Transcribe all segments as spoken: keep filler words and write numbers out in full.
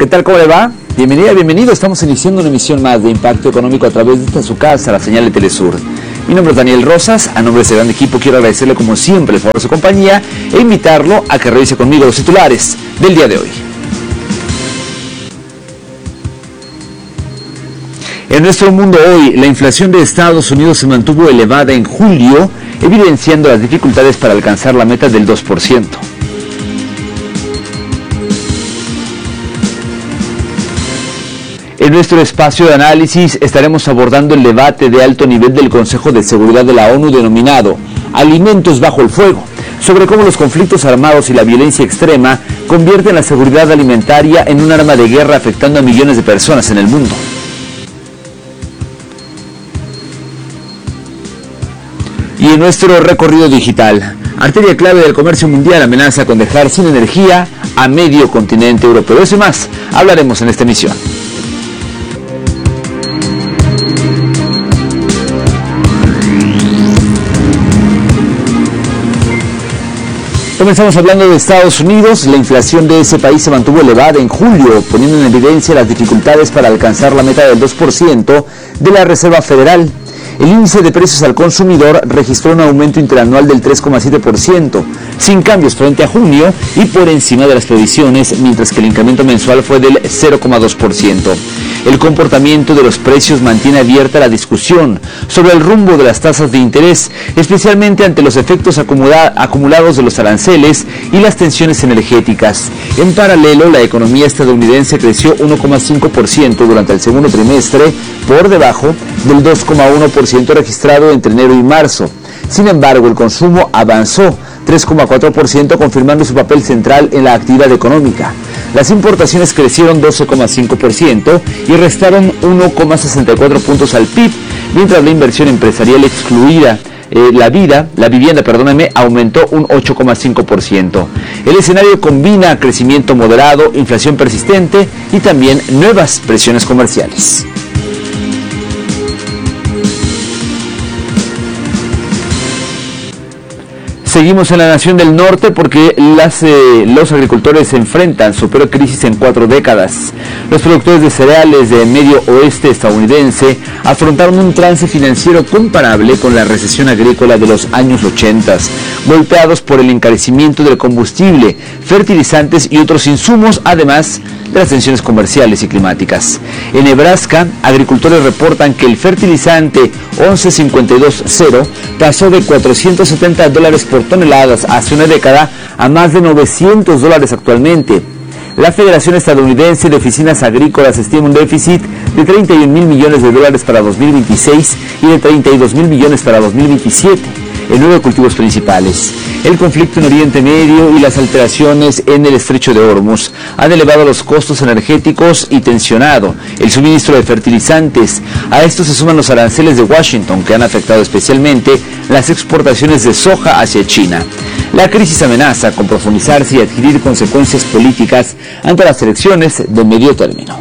¿Qué tal? ¿Cómo le va? Bienvenida, bienvenido. Estamos iniciando una emisión más de Impacto Económico a través de esta su casa, la señal de Telesur. Mi nombre es Daniel Rosas. A nombre de este gran equipo quiero agradecerle como siempre el favor de su compañía e invitarlo a que revise conmigo los titulares del día de hoy. En nuestro mundo hoy, la inflación de Estados Unidos se mantuvo elevada en julio, evidenciando las dificultades para alcanzar la meta del dos por ciento. En nuestro espacio de análisis estaremos abordando el debate de alto nivel del Consejo de Seguridad de la ONU denominado Alimentos bajo el fuego, sobre cómo los conflictos armados y la violencia extrema convierten la seguridad alimentaria en un arma de guerra afectando a millones de personas en el mundo. Y en nuestro recorrido digital, arteria clave del comercio mundial amenaza con dejar sin energía a medio continente europeo. Eso y más hablaremos en esta emisión. Comenzamos hablando de Estados Unidos. La inflación de ese país se mantuvo elevada en julio, poniendo en evidencia las dificultades para alcanzar la meta del dos por ciento de la Reserva Federal. El índice de precios al consumidor registró un aumento interanual del tres coma siete por ciento, sin cambios frente a junio y por encima de las previsiones, mientras que el incremento mensual fue del cero coma dos por ciento. El comportamiento de los precios mantiene abierta la discusión sobre el rumbo de las tasas de interés, especialmente ante los efectos acumula- acumulados de los aranceles y las tensiones energéticas. En paralelo, la economía estadounidense creció uno coma cinco por ciento durante el segundo trimestre, por debajo del dos coma uno por ciento registrado entre enero y marzo. Sin embargo, el consumo avanzó tres coma cuatro por ciento, confirmando su papel central en la actividad económica. Las importaciones crecieron doce coma cinco por ciento y restaron uno coma sesenta y cuatro puntos al P I B, mientras la inversión empresarial excluida eh, la vida, la vivienda, perdóname, aumentó un ocho coma cinco por ciento. El escenario combina crecimiento moderado, inflación persistente y también nuevas presiones comerciales. Seguimos en la nación del norte porque las, eh, los agricultores se enfrentan su peor crisis en cuatro décadas. Los productores de cereales del medio oeste estadounidense afrontaron un trance financiero comparable con la recesión agrícola de los años ochenta, golpeados por el encarecimiento del combustible, fertilizantes y otros insumos, además de las tensiones comerciales y climáticas. En Nebraska, agricultores reportan que el fertilizante once cincuenta y dos cero pasó de cuatrocientos setenta dólares por toneladas hace una década a más de novecientos dólares actualmente. La Federación Estadounidense de Oficinas Agrícolas estima un déficit de treinta y un mil millones de dólares para dos mil veintiséis y de treinta y dos mil millones para dos mil veintisiete. En nueve cultivos principales. El conflicto en Oriente Medio y las alteraciones en el estrecho de Hormuz han elevado los costos energéticos y tensionado el suministro de fertilizantes. A esto se suman los aranceles de Washington, que han afectado especialmente las exportaciones de soja hacia China. La crisis amenaza con profundizarse y adquirir consecuencias políticas ante las elecciones de medio término.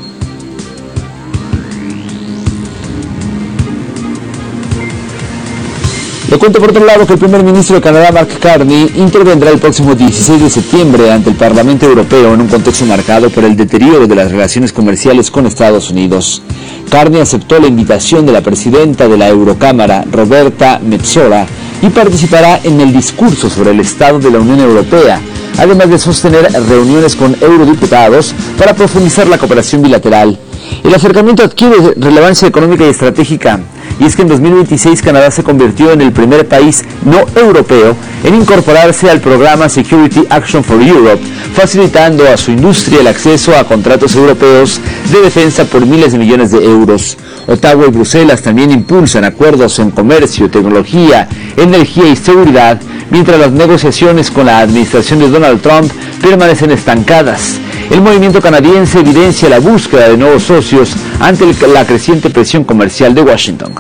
Le cuento por otro lado que el primer ministro de Canadá, Mark Carney, intervendrá el próximo dieciséis de septiembre ante el Parlamento Europeo en un contexto marcado por el deterioro de las relaciones comerciales con Estados Unidos. Carney aceptó la invitación de la presidenta de la Eurocámara, Roberta Metsola, y participará en el discurso sobre el estado de la Unión Europea, además de sostener reuniones con eurodiputados para profundizar la cooperación bilateral. El acercamiento adquiere relevancia económica y estratégica, y es que en dos mil veintiséis Canadá se convirtió en el primer país no europeo en incorporarse al programa Security Action for Europe, facilitando a su industria el acceso a contratos europeos de defensa por miles de millones de euros. Ottawa y Bruselas también impulsan acuerdos en comercio, tecnología, energía y seguridad, mientras las negociaciones con la administración de Donald Trump permanecen estancadas. El movimiento canadiense evidencia la búsqueda de nuevos socios ante la creciente presión comercial de Washington.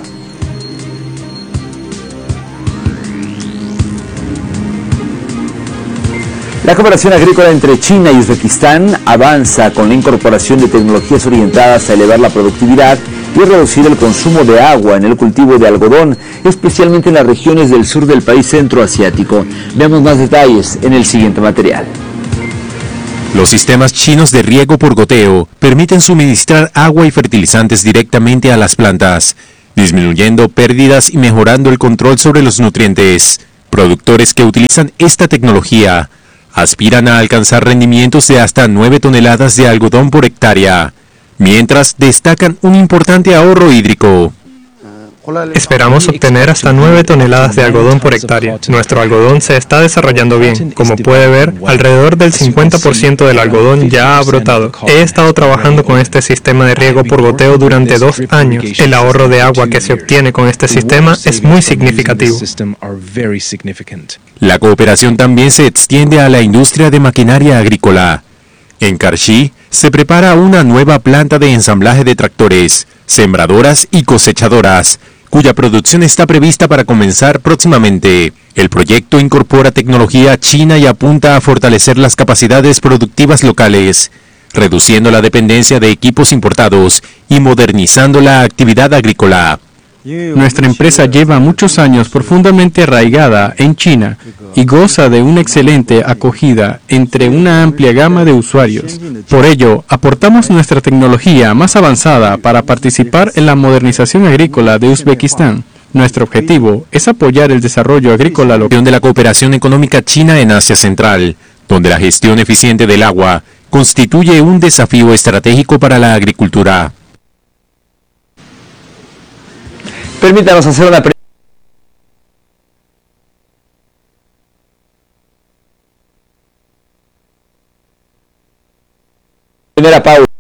La cooperación agrícola entre China y Uzbekistán avanza con la incorporación de tecnologías orientadas a elevar la productividad y reducir el consumo de agua en el cultivo de algodón, especialmente en las regiones del sur del país centroasiático. Veamos más detalles en el siguiente material. Los sistemas chinos de riego por goteo permiten suministrar agua y fertilizantes directamente a las plantas, disminuyendo pérdidas y mejorando el control sobre los nutrientes. Productores que utilizan esta tecnología aspiran a alcanzar rendimientos de hasta nueve toneladas de algodón por hectárea, mientras destacan un importante ahorro hídrico. Esperamos obtener hasta nueve toneladas de algodón por hectárea. Nuestro algodón se está desarrollando bien. Como puede ver, alrededor del cincuenta por ciento del algodón ya ha brotado. He estado trabajando con este sistema de riego por goteo durante dos años. El ahorro de agua que se obtiene con este sistema es muy significativo. La cooperación también se extiende a la industria de maquinaria agrícola. En Karshi se prepara una nueva planta de ensamblaje de tractores, sembradoras y cosechadoras, cuya producción está prevista para comenzar próximamente. El proyecto incorpora tecnología china y apunta a fortalecer las capacidades productivas locales, reduciendo la dependencia de equipos importados y modernizando la actividad agrícola. Nuestra empresa lleva muchos años profundamente arraigada en China y goza de una excelente acogida entre una amplia gama de usuarios. Por ello, aportamos nuestra tecnología más avanzada para participar en la modernización agrícola de Uzbekistán. Nuestro objetivo es apoyar el desarrollo agrícola local de la cooperación económica china en Asia Central, donde la gestión eficiente del agua constituye un desafío estratégico para la agricultura. Permítanos hacer una primera pausa.